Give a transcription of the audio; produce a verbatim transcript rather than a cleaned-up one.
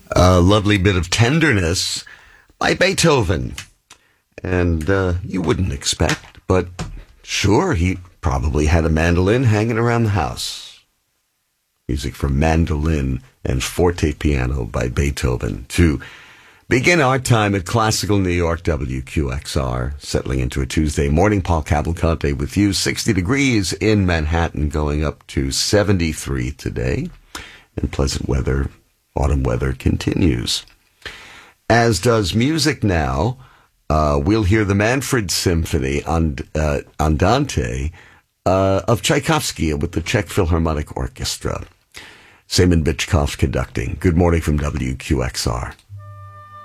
A lovely bit of tenderness by Beethoven. And uh, you wouldn't expect, but sure, he probably had a mandolin hanging around the house. Music for mandolin and forte piano by Beethoven to begin our time at Classical New York, W Q X R, settling into a Tuesday morning. Paul Cavalcante with you. sixty degrees in Manhattan, going up to seventy-three today. And pleasant weather, autumn weather continues. As does music now. Uh, we'll hear the Manfred Symphony on uh, Andante uh, of Tchaikovsky with the Czech Philharmonic Orchestra. Semen Bitchkov conducting. Good morning from W Q X R.